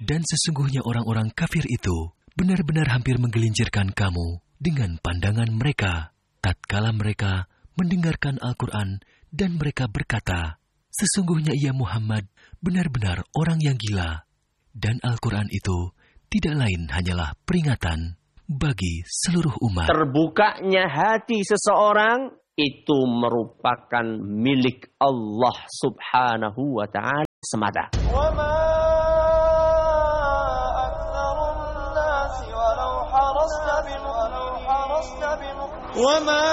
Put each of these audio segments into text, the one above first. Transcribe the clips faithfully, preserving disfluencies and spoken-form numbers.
Dan sesungguhnya orang-orang kafir itu benar-benar hampir menggelincirkan kamu dengan pandangan mereka tatkala mereka mendengarkan Al-Quran dan mereka berkata, sesungguhnya ia Muhammad benar-benar orang yang gila. Dan Al-Quran itu tidak lain hanyalah peringatan bagi seluruh umat. Terbukanya hati seseorang itu merupakan milik Allah subhanahu wa ta'ala semata. وَمَا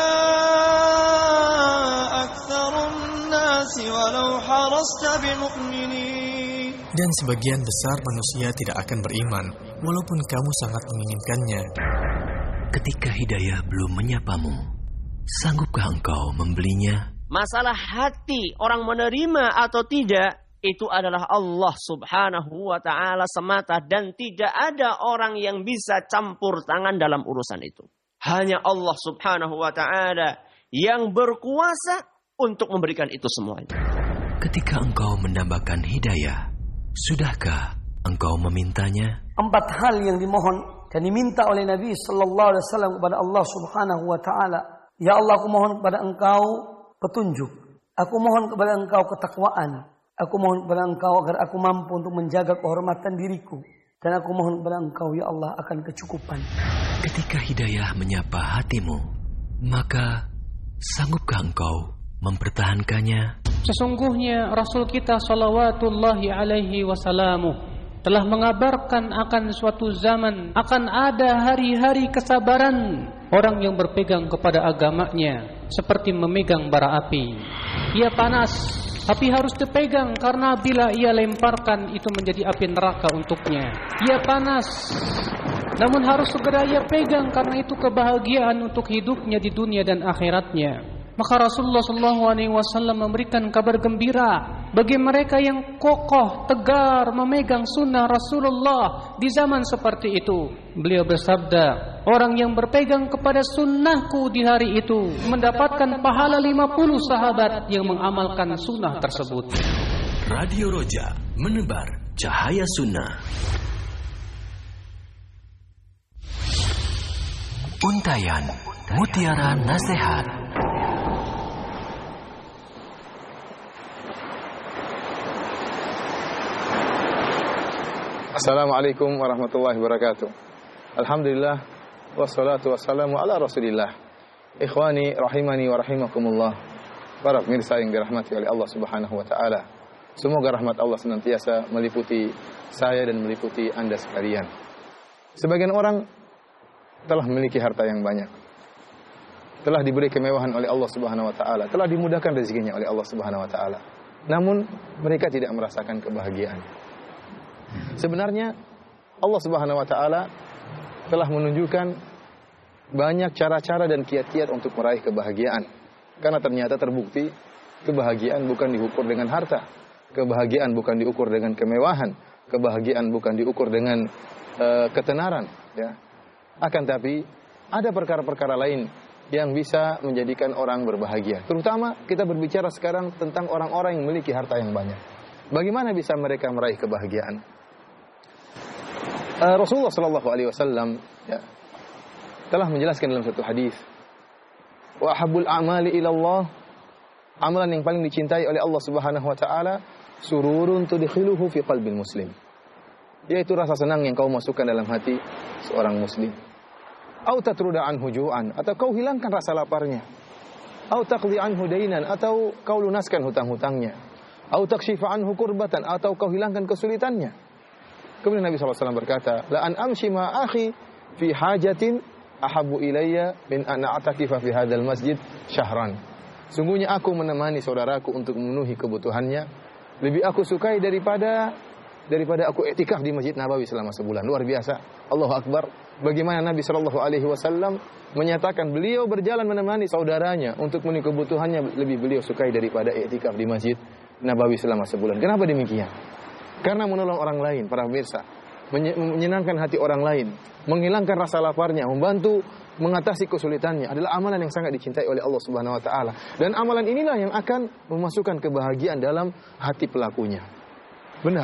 أَكْثَرُ النَّاسِ وَلَوْ حَرَصْتَ بِمُؤْمِنِينَ. Dan sebagian besar manusia tidak akan beriman, walaupun kamu sangat menginginkannya. Ketika hidayah belum menyapamu, sanggupkah engkau membelinya? Masalah hati orang menerima atau tidak, itu adalah Allah subhanahu wa ta'ala semata. Dan tidak ada orang yang bisa campur tangan dalam urusan itu. Hanya Allah subhanahu wa ta'ala yang berkuasa untuk memberikan itu semuanya. Ketika engkau mendambakan hidayah, sudahkah engkau memintanya? Empat hal yang dimohon dan diminta oleh Nabi sallallahu alaihi wasallam kepada Allah subhanahu wa ta'ala. Ya Allah, aku mohon kepada engkau petunjuk. Aku mohon kepada engkau ketakwaan. Aku mohon kepada engkau agar aku mampu untuk menjaga kehormatan diriku. Dan aku mohon kepada engkau, ya Allah, akan kecukupan. Ketika hidayah menyapa hatimu, maka sanggupkah engkau mempertahankannya? Sesungguhnya Rasul kita salawatullahi alaihi wasallamu telah mengabarkan akan suatu zaman akan ada hari-hari kesabaran orang yang berpegang kepada agamanya seperti memegang bara api. Ia panas, tapi harus dipegang karena bila ia lemparkan itu menjadi api neraka untuknya. Ia panas, namun harus segera ia pegang karena itu kebahagiaan untuk hidupnya di dunia dan akhiratnya. Maka Rasulullah shallallahu alaihi wasallam memberikan kabar gembira bagi mereka yang kokoh, tegar memegang sunnah Rasulullah di zaman seperti itu. Beliau bersabda, orang yang berpegang kepada sunnahku di hari itu mendapatkan pahala lima puluh sahabat yang mengamalkan sunnah tersebut. Radio Roja, menebar cahaya sunnah. Untayan Mutiara Nasihat. Assalamualaikum warahmatullahi wabarakatuh. Alhamdulillah wassalatu wassalamu ala Rasulillah. Ikhwani rahimani wa rahimakumullah. Para pemirsa yang dirahmati oleh Allah Subhanahu wa taala. Semoga rahmat Allah senantiasa meliputi saya dan meliputi Anda sekalian. Sebagian orang telah memiliki harta yang banyak. Telah diberi kemewahan oleh Allah Subhanahu wa taala, telah dimudahkan rezekinya oleh Allah Subhanahu wa taala. Namun mereka tidak merasakan kebahagiaan. Sebenarnya Allah Subhanahu wa taala telah menunjukkan banyak cara-cara dan kiat-kiat untuk meraih kebahagiaan. Karena ternyata terbukti kebahagiaan bukan diukur dengan harta, kebahagiaan bukan diukur dengan kemewahan, kebahagiaan bukan diukur dengan uh, ketenaran, ya. Akan tapi ada perkara-perkara lain yang bisa menjadikan orang berbahagia. Terutama kita berbicara sekarang tentang orang-orang yang memiliki harta yang banyak. Bagaimana bisa mereka meraih kebahagiaan? Uh, Rasulullah Shallallahu Alaihi Wasallam ya, telah menjelaskan dalam satu hadis, wa ahabbul a'mali ilallah, amalan yang paling dicintai oleh Allah Subhanahu Wa Taala, sururun tudkhiluhu fi qalbil muslim, yaitu rasa senang yang kau masukkan dalam hati seorang muslim. Au tatruda anhu ju'an, atau kau hilangkan rasa laparnya. Au taqdi anhu dainan, atau kau lunaskan hutang-hutangnya. Au takshifa anhu kurbatan, atau kau hilangkan kesulitannya. Kemudian Nabi shallallahu alaihi wasallam berkata, la an amshi ma akhi fi hajatin ahabbu ilayya min an a'takifa fi hadzal masjid syahran. Sungguhnya aku menemani saudaraku untuk memenuhi kebutuhannya lebih aku sukai daripada daripada aku iktikaf di Masjid Nabawi selama sebulan. Luar biasa. Allahu Akbar. Bagaimana Nabi shallallahu alaihi wasallam menyatakan beliau berjalan menemani saudaranya untuk memenuhi kebutuhannya lebih beliau sukai daripada iktikaf di Masjid Nabawi selama sebulan. Kenapa demikian? Karena menolong orang lain, para pemirsa, menyenangkan hati orang lain, menghilangkan rasa laparnya, membantu mengatasi kesulitannya adalah amalan yang sangat dicintai oleh Allah Subhanahu wa taala. Dan amalan inilah yang akan memasukkan kebahagiaan dalam hati pelakunya. Benar.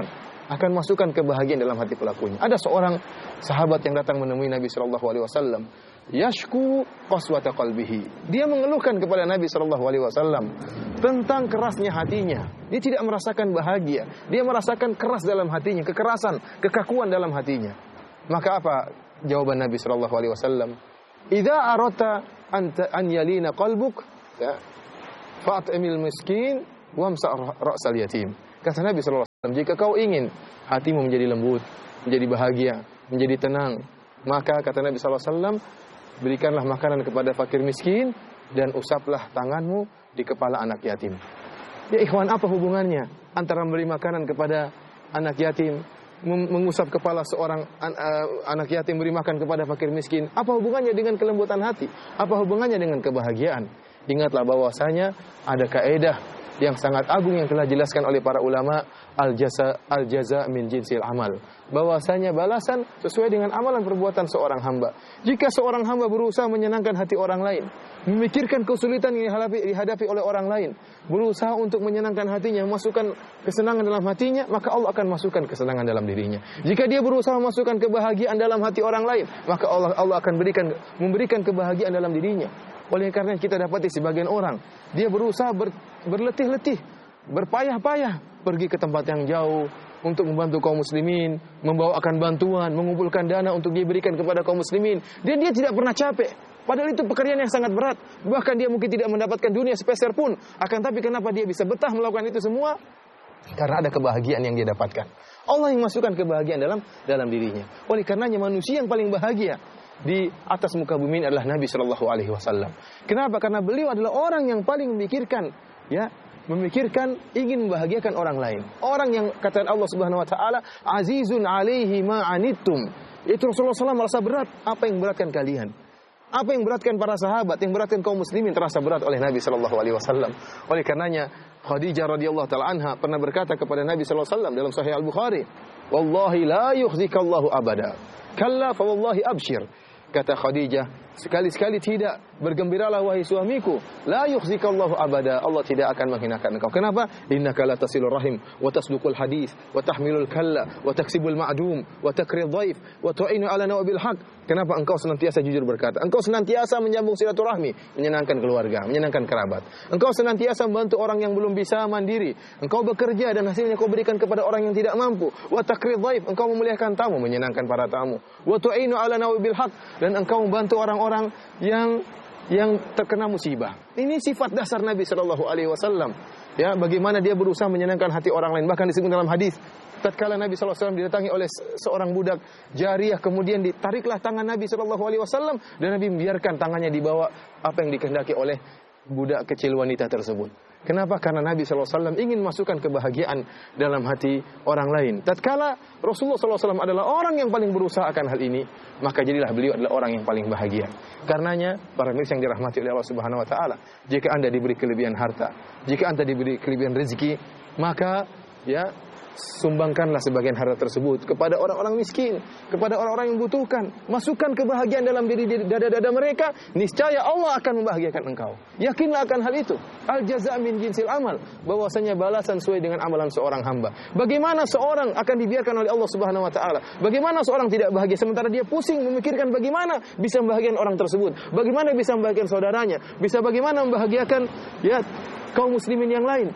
akan masukkan kebahagiaan dalam hati pelakunya. Ada seorang sahabat yang datang menemui Nabi Shallallahu Alaihi Wasallam, yashku qaswata qalbihi. Dia mengeluhkan kepada Nabi Shallallahu Alaihi Wasallam tentang kerasnya hatinya. Dia tidak merasakan bahagia. Dia merasakan keras dalam hatinya, kekerasan, kekakuan dalam hatinya. Maka apa jawaban Nabi Shallallahu Alaihi Wasallam? Idza arata an yalina qalbuk, ya, fa'at'imil miskin wamsa' ra'sal yatim. Kata Nabi Shallallahu Alaihi Wasallam, jika kau ingin hatimu menjadi lembut, menjadi bahagia, menjadi tenang, maka kata Nabi Shallallahu Alaihi Wasallam, berikanlah makanan kepada fakir miskin dan usaplah tanganmu di kepala anak yatim. Ya ikhwan, apa hubungannya antara memberi makanan kepada anak yatim, mengusap kepala seorang an, uh, anak yatim, beri makan kepada fakir miskin? Apa hubungannya dengan kelembutan hati? Apa hubungannya dengan kebahagiaan? Ingatlah bahwasanya ada kaidah yang sangat agung yang telah dijelaskan oleh para ulama, al-jaza al-jaza min jinsil amal. Bahwasanya balasan sesuai dengan amalan perbuatan seorang hamba. Jika seorang hamba berusaha menyenangkan hati orang lain, memikirkan kesulitan yang dihadapi, dihadapi oleh orang lain, berusaha untuk menyenangkan hatinya, memasukkan kesenangan dalam hatinya, maka Allah akan masukkan kesenangan dalam dirinya. Jika dia berusaha memasukkan kebahagiaan dalam hati orang lain, maka Allah Allah akan berikan memberikan kebahagiaan dalam dirinya. Oleh karena kita dapati sebagian orang, dia berusaha ber, berletih-letih, berpayah-payah, pergi ke tempat yang jauh untuk membantu kaum muslimin, membawakan bantuan, mengumpulkan dana untuk diberikan kepada kaum muslimin. Dan dia tidak pernah capek. Padahal itu pekerjaan yang sangat berat. Bahkan dia mungkin tidak mendapatkan dunia sepeser pun. Akan tapi kenapa dia bisa betah melakukan itu semua? Karena ada kebahagiaan yang dia dapatkan. Allah yang masukkan kebahagiaan dalam dalam dirinya. Oleh karenanya manusia yang paling bahagia di atas muka bumi ini adalah Nabi Shallallahu Alaihi Wasallam. Kenapa? Karena beliau adalah orang yang paling memikirkan, ya, memikirkan ingin membahagiakan orang lain. Orang yang kata Allah Subhanahu Wa Taala, Azizun alaihi ma'anittum. Itu Rasulullah shallallahu alaihi wasallam merasa berat. Apa yang beratkan kalian? Apa yang beratkan para sahabat? Yang beratkan kaum muslimin terasa berat oleh Nabi Shallallahu Alaihi Wasallam. Oleh karenanya Khadijah radhiyallahu taala anha pernah berkata kepada Nabi Shallallahu Alaihi Wasallam dalam Sahih Al Bukhari, Wallahi la yukhzikallahu abada. Kalla fa wallahi abshir. Kata Khadijah, sekali-sekali tidak, bergembiralah wahai suamiku, la yukhzikallahu abada, Allah tidak akan menghinakan engkau. Kenapa? Innaka la tasilur rahim wa tasduqul hadis wa tahmilul kalla wa taksibul ma'dum wa takrid dhaif wa tu'inu ala nawabil haq. Kenapa engkau senantiasa jujur berkata? Engkau senantiasa menyambung silaturahmi, menyenangkan keluarga, menyenangkan kerabat. Engkau senantiasa membantu orang yang belum bisa mandiri. Engkau bekerja dan hasilnya kau berikan kepada orang yang tidak mampu. Wa takrid dhaif, engkau memuliakan tamu, menyenangkan para tamu. Wa tu'inu ala nawabil haq, dan engkau membantu orang-orang yang yang terkena musibah. Ini sifat dasar Nabi Shallallahu Alaihi Wasallam. Ya, bagaimana dia berusaha menyenangkan hati orang lain. Bahkan disebut dalam hadis, tatkala Nabi Shallallahu Alaihi Wasallam didatangi oleh seorang budak jariyah, kemudian ditariklah tangan Nabi Shallallahu Alaihi Wasallam dan Nabi membiarkan tangannya dibawa apa yang dikehendaki oleh budak kecil wanita tersebut. Kenapa? Karena Nabi Shallallahu Alaihi Wasallam ingin masukkan kebahagiaan dalam hati orang lain. Tatkala Rasulullah Shallallahu Alaihi Wasallam adalah orang yang paling berusaha akan hal ini, maka jadilah beliau adalah orang yang paling bahagia. Karenanya, para pemirsa yang dirahmati oleh Allah Subhanahu Wa Taala, jika anda diberi kelebihan harta, jika anda diberi kelebihan rezeki, maka ya sumbangkanlah sebagian harta tersebut kepada orang-orang miskin, kepada orang-orang yang membutuhkan. Masukkan kebahagiaan dalam diri dada-dada mereka, niscaya Allah akan membahagiakan engkau. Yakinlah akan hal itu. Al-jaza' min jinsil amal, bahwasanya balasan sesuai dengan amalan seorang hamba. Bagaimana seorang akan dibiarkan oleh Allah Subhanahu Wa Taala? Bagaimana seorang tidak bahagia sementara dia pusing memikirkan bagaimana bisa membahagiakan orang tersebut, bagaimana bisa membahagiakan saudaranya, bisa bagaimana membahagiakan ya kaum muslimin yang lain?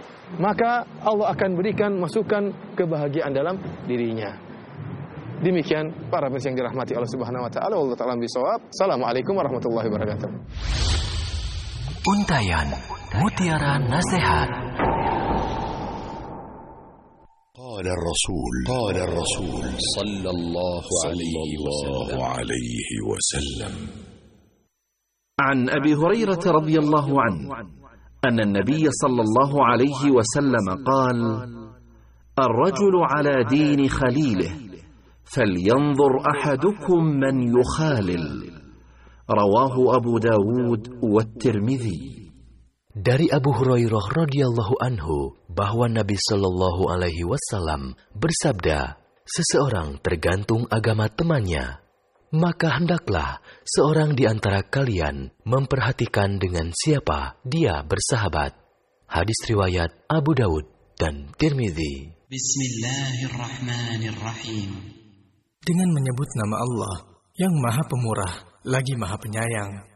Maka Allah akan berikan masukan kebahagiaan dalam dirinya. Demikian para pemirsa yang dirahmati Allah Subhanahu Wa Taala. Wallahu ta'ala bishawab. Assalamualaikum warahmatullahi wabarakatuh. Untayan Mutiara Nasihat. قال الرسول قال الرسول صلى الله عليه وسلم عن أبي هريرة رضي الله عنه أن النبي صلى الله عليه وسلم قال: الرجل على دين خليله فلينظر أحدكم من يخالل. رواه أبو داود والترمذي. Dari Abu Hurairah radhiyallahu anhu bahwa Nabi Shallallahu Alaihi Wasallam bersabda, seseorang tergantung agama temannya. Maka hendaklah seorang di antara kalian memperhatikan dengan siapa dia bersahabat. Hadis riwayat Abu Daud dan Tirmidzi. Bismillahirrahmanirrahim. Dengan menyebut nama Allah yang Maha Pemurah lagi Maha Penyayang.